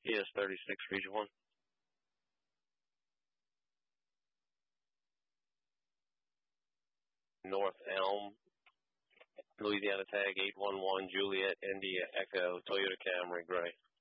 Yes, 36, Region 1. North Elm, Louisiana tag 811, Juliet, India, Echo, Toyota Camry, gray.